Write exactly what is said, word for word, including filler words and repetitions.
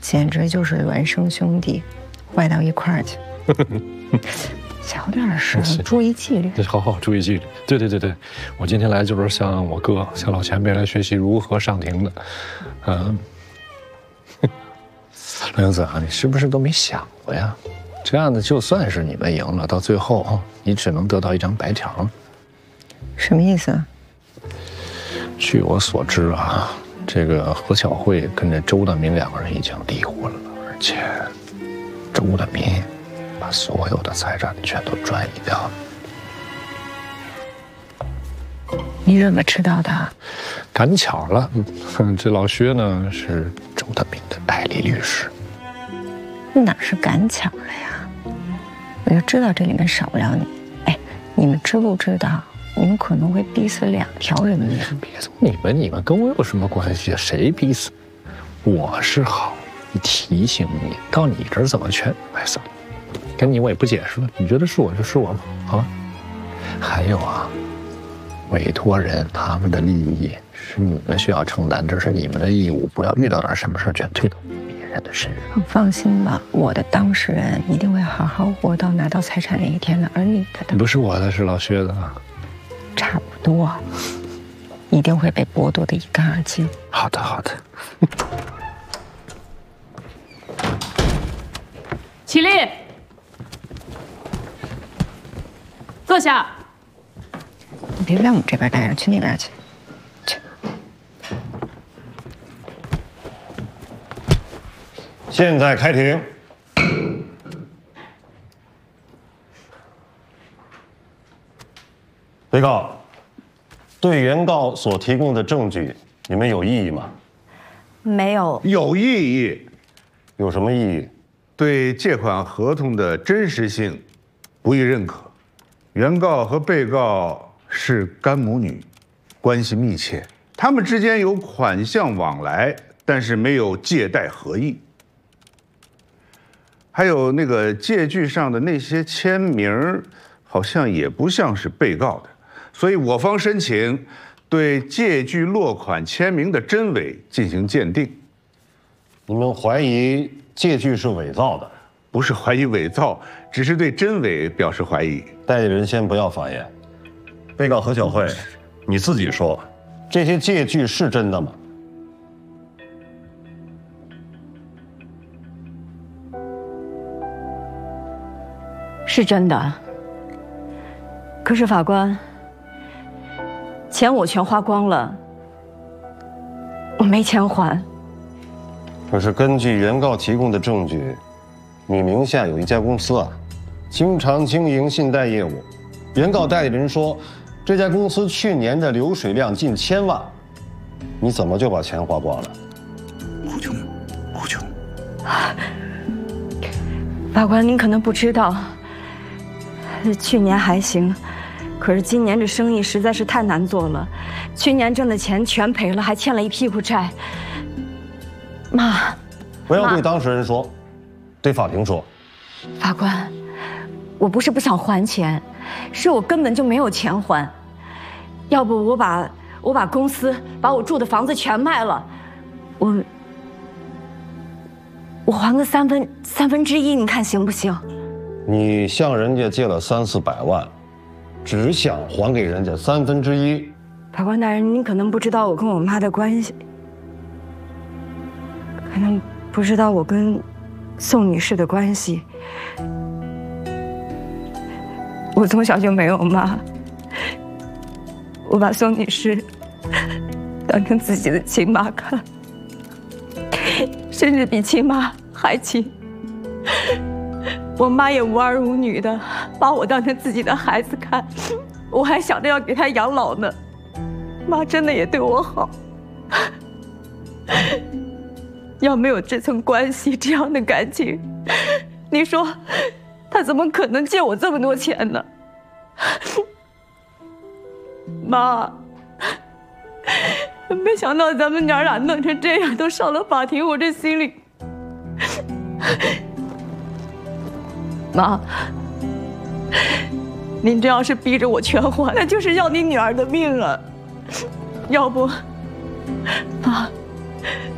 简直就是孪生兄弟，坏到一块儿去。小点事，注意纪律。 好好注意纪律。对对对对，我今天来就是向我哥、向老前辈来学习如何上庭的。嗯，老英子啊，你是不是都没想过呀？这样的就算是你们赢了，到最后啊，你只能得到一张白条。 什么意思啊？ 据我所知啊，这个何小慧跟这周大民两个人已经离婚了，而且周大民把所有的财产全都转移掉了。 你怎么知道的？ 赶巧了，嗯，这老薛呢是周大民的代理律师。 哪是赶巧了呀？我就知道这里面少不了你。哎，你们知不知道？你们可能会逼死两条人命。 别总你们你们跟我有什么关系啊？谁逼死？我是好提醒你，到你这儿怎么劝？哎，算了，跟你我也不解释了。你觉得是我就是我嘛，好吧？还有啊，委托人他们的利益是你们需要承担，这是你们的义务，不要遇到点什么事全推到别人的身上。 放心吧，我的当事人一定会好好活到拿到财产那一天的，而你的不是我的，是老薛的。 差不多，一定会被剥夺的一干二净。 好的，好的。 起立，坐下。 你别在我们这边待着，去那边去。去。 现在开庭。被告，对原告所提供的证据，你们有异议吗？ 没有。 有异议。 有什么异议？ 对借款合同的真实性不予认可。原告和被告是干母女，关系密切，他们之间有款项往来，但是没有借贷合意。还有那个借据上的那些签名，好像也不像是被告的。所以我方申请对借据落款签名的真伪进行鉴定。 你们怀疑借据是伪造的？ 不是怀疑伪造，只是对真伪表示怀疑。 代理人先不要发言。被告何小慧，你自己说，这些借据是真的吗？ 是真的。可是法官，钱我全花光了，我没钱还。 可是根据原告提供的证据，你名下有一家公司啊，经常经营信贷业务。原告代理人说，这家公司去年的流水量近千万，你怎么就把钱花光了？ 哭穷，哭穷。 法官，您可能不知道，去年还行。可是今年这生意实在是太难做了，去年挣的钱全赔了，还欠了一屁股债。妈， 不要对当事人说，对法庭说。 法官，我不是不想还钱，是我根本就没有钱还。要不我把我把公司、把我住的房子全卖了，我我还个三分三分之一，你看行不行？ 你向人家借了三四百万。只想还给人家三分之一。 法官大人，您可能不知道我跟我妈的关系，可能不知道我跟宋女士的关系。我从小就没有妈，我把宋女士当成自己的亲妈看，甚至比亲妈还亲。我妈也无儿无女的，把我当成自己的孩子看，我还想着要给她养老呢。妈真的也对我好，要没有这层关系，这样的感情，你说她怎么可能借我这么多钱呢？妈，没想到咱们娘俩弄成这样，都上了法庭，我这心里……妈，您这要是逼着我全还，那就是要你女儿的命啊！要不，妈，